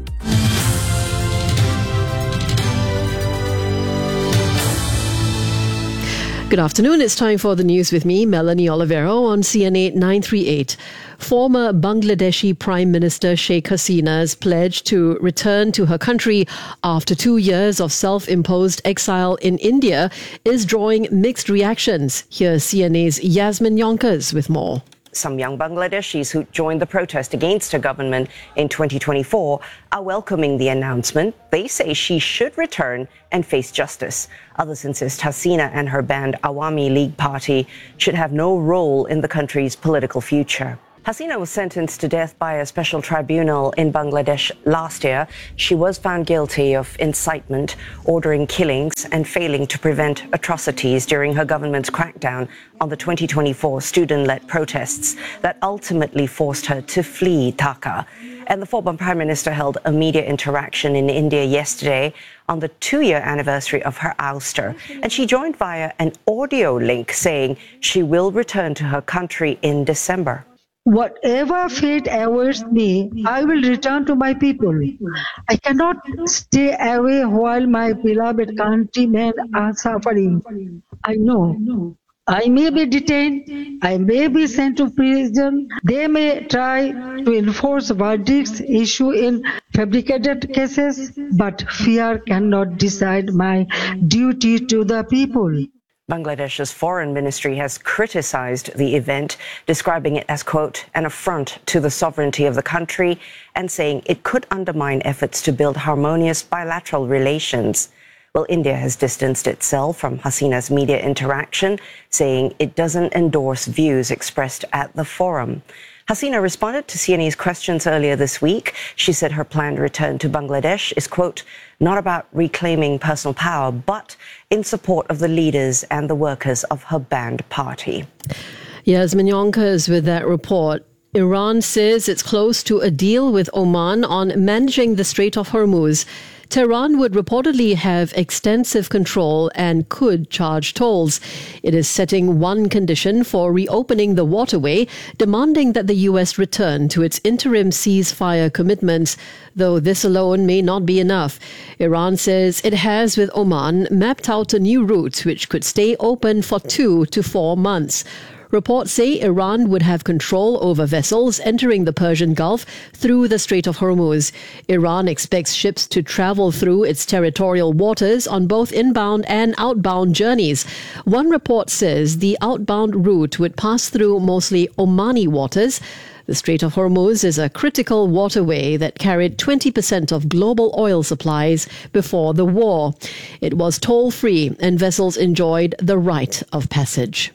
Good afternoon. It's time for the news with me, Melanie Olivero on CNA 938. Former Bangladeshi Prime Minister Sheikh Hasina's pledge to return to her country after 2 years of self-imposed exile in India is drawing mixed reactions. Here's CNA's Yasmin Yonkers with more. Some young Bangladeshis who joined the protest against her government in 2024 are welcoming the announcement. They say she should return and face justice. Others insist Hasina and her banned Awami League party should have no role in the country's political future. Hasina was sentenced to death by a special tribunal in Bangladesh last year. She was found guilty of incitement, ordering killings, and failing to prevent atrocities during her government's crackdown on the 2024 student-led protests that ultimately forced her to flee Dhaka. And the former Prime Minister held a media interaction in India yesterday on the 2-year anniversary of her ouster. And she joined via an audio link saying she will return to her country in December. Whatever fate awaits me, I will return to my people. I cannot stay away while my beloved countrymen are suffering. I know. I may be detained, I may be sent to prison. They may try to enforce verdicts issued in fabricated cases, but fear cannot decide my duty to the people. Bangladesh's foreign ministry has criticized the event, describing it as, quote, an affront to the sovereignty of the country and saying it could undermine efforts to build harmonious bilateral relations. Well, India has distanced itself from Hasina's media interaction, saying it doesn't endorse views expressed at the forum. Hasina responded to CNA's questions earlier this week. She said her planned return to Bangladesh is, quote, not about reclaiming personal power, but in support of the leaders and the workers of her banned party. Yasmin Yonkers with that report. Iran says it's close to a deal with Oman on managing the Strait of Hormuz. Tehran would reportedly have extensive control and could charge tolls. It is setting one condition for reopening the waterway, demanding that the U.S. return to its interim ceasefire commitments, though this alone may not be enough. Iran says it has, with Oman, mapped out a new route which could stay open for 2 to 4 months. Reports say Iran would have control over vessels entering the Persian Gulf through the Strait of Hormuz. Iran expects ships to travel through its territorial waters on both inbound and outbound journeys. One report says the outbound route would pass through mostly Omani waters. The Strait of Hormuz is a critical waterway that carried 20% of global oil supplies before the war. It was toll-free and vessels enjoyed the right of passage.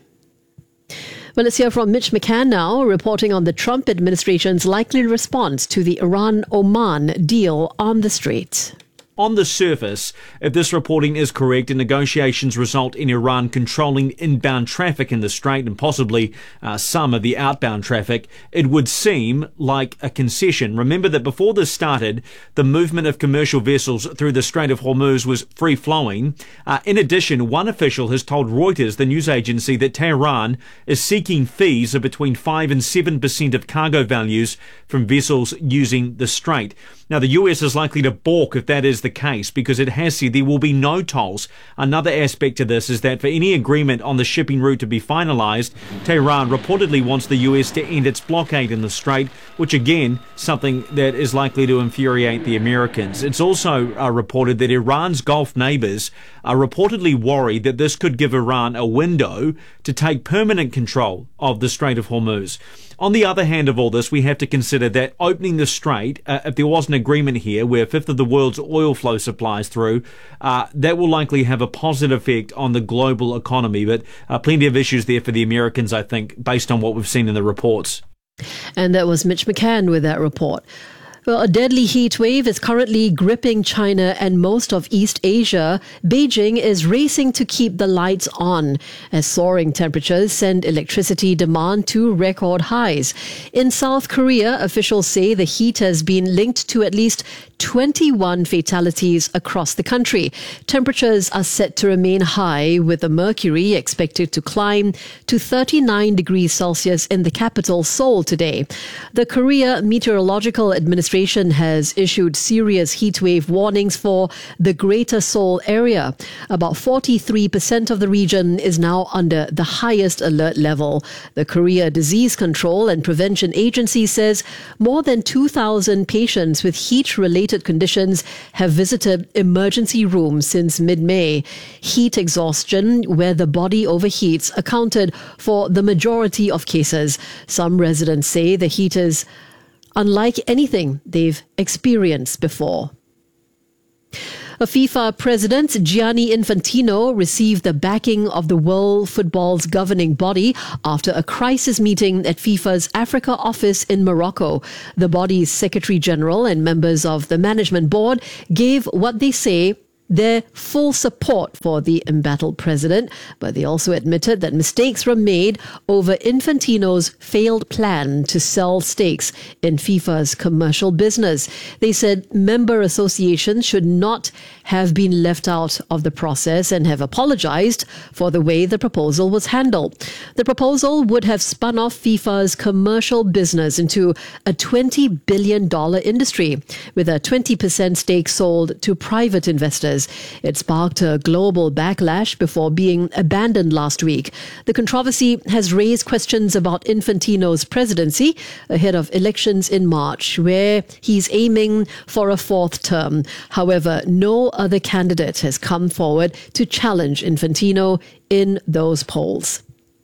Well, let's hear from Mitch McCann now, reporting on the Trump administration's likely response to the Iran-Oman deal on the Strait. On the surface, if this reporting is correct, negotiations result in Iran controlling inbound traffic in the Strait and possibly some of the outbound traffic, it would seem like a concession. Remember that before this started, the movement of commercial vessels through the Strait of Hormuz was free-flowing. In addition, one official has told Reuters, the news agency, that Tehran is seeking fees of between 5 and 7% of cargo values from vessels using the Strait. Now, the US is likely to balk if that is the case, because it has said there will be no tolls. Another aspect to this is that for any agreement on the shipping route to be finalised, Tehran reportedly wants the US to end its blockade in the Strait, which again, something that is likely to infuriate the Americans. It's also reported that Iran's Gulf neighbours are reportedly worried that this could give Iran a window to take permanent control of the Strait of Hormuz. On the other hand of all this, we have to consider that opening the Strait, if there was an agreement here where a fifth of the world's oil flow supplies through, that will likely have a positive effect on the global economy. But plenty of issues there for the Americans, I think, based on what we've seen in the reports. And that was Mitch McCann with that report. Well, a deadly heat wave is currently gripping China and most of East Asia. Beijing is racing to keep the lights on as soaring temperatures send electricity demand to record highs. In South Korea, officials say the heat has been linked to at least 21 fatalities across the country. Temperatures are set to remain high, with the mercury expected to climb to 39 degrees Celsius in the capital, Seoul, today. The Korea Meteorological Administration has issued serious heatwave warnings for the Greater Seoul area. About 43% of the region is now under the highest alert level. The Korea Disease Control and Prevention Agency says more than 2,000 patients with heat-related conditions have visited emergency rooms since mid-May. Heat exhaustion, where the body overheats, accounted for the majority of cases. Some residents say the heat is unlike anything they've experienced before. A FIFA president, Gianni Infantino, received the backing of the World Football's governing body after a crisis meeting at FIFA's Africa office in Morocco. The body's Secretary General and members of the management board gave what they say their full support for the embattled president, but they also admitted that mistakes were made over Infantino's failed plan to sell stakes in FIFA's commercial business. They said member associations should not have been left out of the process and have apologized for the way the proposal was handled. The proposal would have spun off FIFA's commercial business into a $20 billion industry, with a 20% stake sold to private investors. It sparked a global backlash before being abandoned last week. The controversy has raised questions about Infantino's presidency ahead of elections in March, where he's aiming for a fourth term. However, no other candidate has come forward to challenge Infantino in those polls.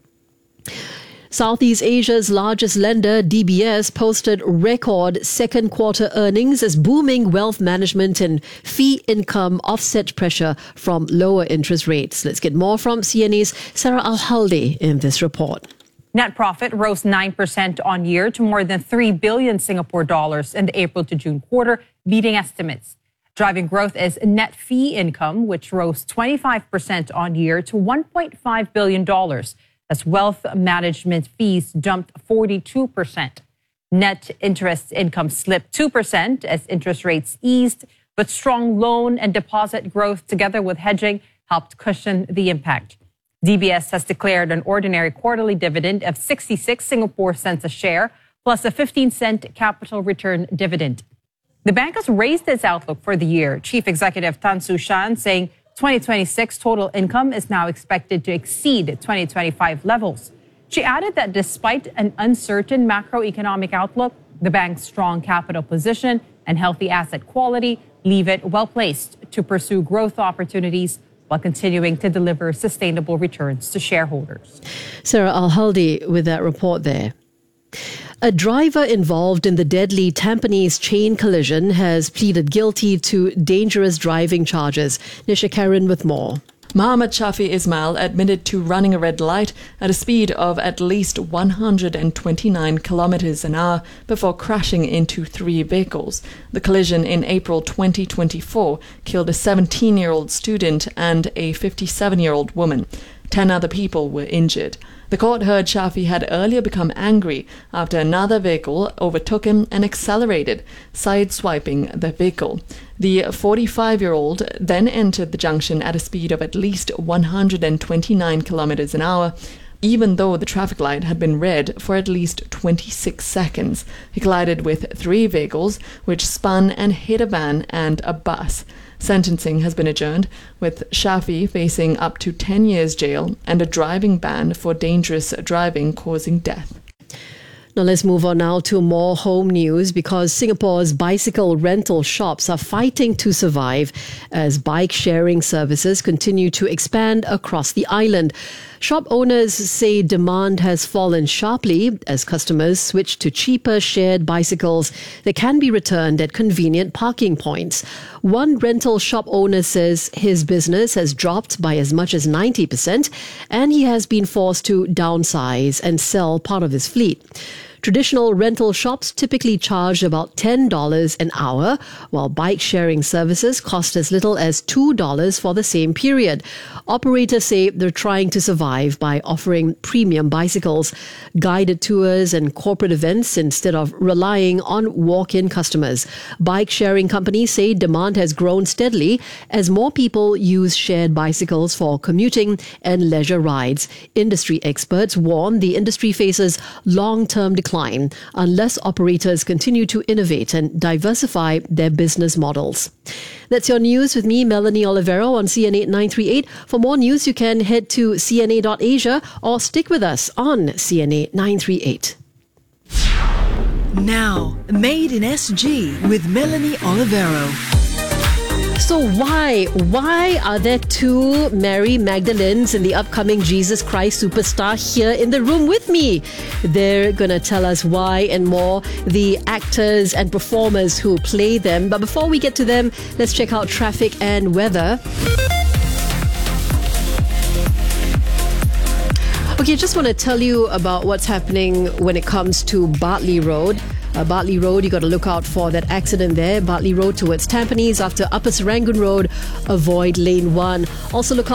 Southeast Asia's largest lender, DBS, posted record second quarter earnings as booming wealth management and fee income offset pressure from lower interest rates. Let's get more from CNA's Sarah Al-Haldi in this report. Net profit rose 9% on year to more than 3 billion Singapore dollars in the April to June quarter, beating estimates. Driving growth is net fee income, which rose 25% on year to $1.5 billion. As wealth management fees jumped 42%. Net interest income slipped 2% as interest rates eased, but strong loan and deposit growth together with hedging helped cushion the impact. DBS has declared an ordinary quarterly dividend of 66 Singapore cents a share, plus a 15-cent capital return dividend. The bank has raised its outlook for the year. Chief Executive Tan Su Shan saying 2026 total income is now expected to exceed 2025 levels. She added that despite an uncertain macroeconomic outlook, the bank's strong capital position and healthy asset quality leave it well placed to pursue growth opportunities while continuing to deliver sustainable returns to shareholders. Sarah Al-Haldi with that report there. A driver involved in the deadly Tampines chain collision has pleaded guilty to dangerous driving charges. Nisha Karen with more. Mohammed Shafi Ismail admitted to running a red light at a speed of at least 129 kilometers an hour before crashing into 3 vehicles. The collision in April 2024 killed a 17-year-old student and a 57-year-old woman. 10 other people were injured. The court heard Shafi had earlier become angry after another vehicle overtook him and accelerated, sideswiping the vehicle. The 45-year-old then entered the junction at a speed of at least 129 kilometers an hour, even though the traffic light had been red for at least 26 seconds. He collided with 3 vehicles, which spun and hit a van and a bus. Sentencing has been adjourned, with Shafi facing up to 10 years jail and a driving ban for dangerous driving causing death. Now let's move on now to more home news, because Singapore's bicycle rental shops are fighting to survive as bike sharing services continue to expand across the island. Shop owners say demand has fallen sharply as customers switch to cheaper shared bicycles that can be returned at convenient parking points. One rental shop owner says his business has dropped by as much as 90% and he has been forced to downsize and sell part of his fleet. Traditional rental shops typically charge about $10 an hour, while bike sharing services cost as little as $2 for the same period. Operators say they're trying to survive by offering premium bicycles, guided tours and corporate events instead of relying on walk-in customers. Bike sharing companies say demand has grown steadily as more people use shared bicycles for commuting and leisure rides. Industry experts warn the industry faces long-term decline unless operators continue to innovate and diversify their business models. That's your news with me, Melanie Olivero, on CNA 938. For more news, you can head to cna.asia or stick with us on CNA 938. Now, Made in SG with Melanie Olivero. So why are there two Mary Magdalenes in the upcoming Jesus Christ Superstar here in the room with me? They're going to tell us why and more, the actors and performers who play them. But before we get to them, let's check out traffic and weather. Okay, just want to tell you about what's happening when it comes to Bartley Road. Bartley Road, you got to look out for that accident there. Bartley Road towards Tampines after Upper Serangoon Road, avoid lane 1. Also look out